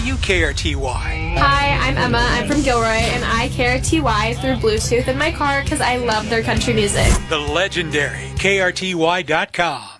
you KRTY? Hi, I'm Emma. I'm from Gilroy, and I KRTY through Bluetooth in my car because I love their country music. The legendary KRTY.com.